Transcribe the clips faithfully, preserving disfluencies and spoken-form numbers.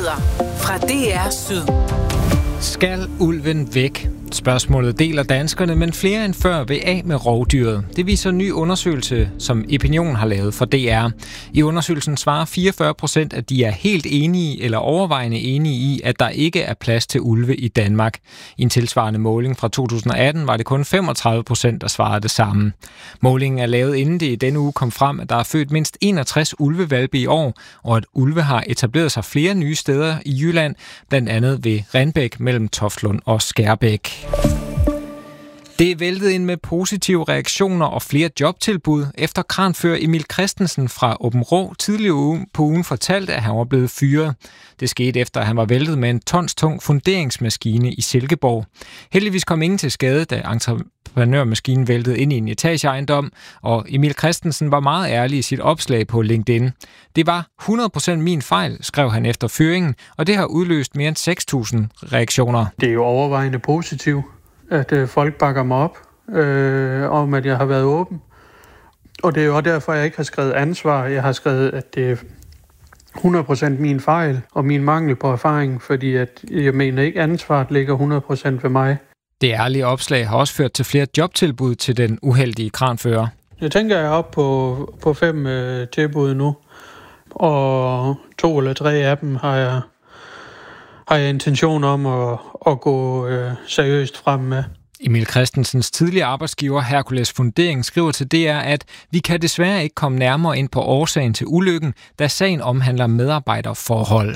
Nyheder fra D R Syd. Skal ulven væk? Spørgsmålet deler danskerne, men flere end før vil af med rovdyret. Det viser en ny undersøgelse, som Epinion har lavet for D R. I undersøgelsen svarer fireogfyrre procent, at de er helt enige eller overvejende enige i, at der ikke er plads til ulve i Danmark. I en tilsvarende måling fra to tusind og atten var det kun femogtredive procent, der svarede det samme. Målingen er lavet, inden det i denne uge kom frem, at der er født mindst enogtres ulvehvalpe i år, og at ulve har etableret sig flere nye steder i Jylland, blandt andet ved Renbæk mellem Toftlund og Skærbæk. Det er væltet ind med positive reaktioner og flere jobtilbud, efter kranfører Emil Christensen fra Aabenraa tidligere på ugen fortalte, at han var blevet fyret. Det skete efter, at han var væltet med en tons tung funderingsmaskine i Silkeborg. Heldigvis kom ingen til skade, da entreprenørmaskinen væltede ind i en etageejendom, og Emil Christensen var meget ærlig i sit opslag på LinkedIn. Det var hundrede procent min fejl, skrev han efter fyringen, og det har udløst mere end seks tusind reaktioner. Det er jo overvejende positivt, at øh, folk bakker mig op, øh, om at jeg har været åben. Og det er jo også derfor, jeg ikke har skrevet ansvar. Jeg har skrevet, at det er hundrede procent min fejl og min mangel på erfaring, fordi at jeg mener ikke, ansvaret ligger hundrede procent ved mig. Det ærlige opslag har også ført til flere jobtilbud til den uheldige kranfører. Jeg tænker, jeg er oppe på, på fem øh, tilbud nu, og to eller tre af dem har jeg, har jeg intention om at, at gå øh, seriøst frem med. Emil Christensens tidligere arbejdsgiver Hercules Fundering skriver til D R, at vi kan desværre ikke komme nærmere ind på årsagen til ulykken, da sagen omhandler medarbejderforhold.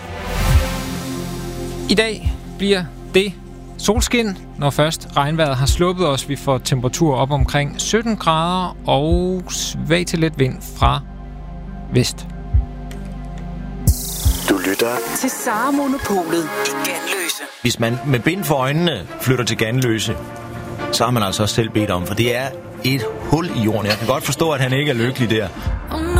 I dag bliver det solskin, når først regnvejret har sluppet os. Vi får temperaturer op omkring sytten grader og svag til let vind fra vest. Du lytter til Sara Monopolet i Ganløse. Hvis man med bind for øjnene flytter til Ganløse, så har man altså også selv bedt om, for det er et hul i jorden. Jeg kan godt forstå, at han ikke er lykkelig der.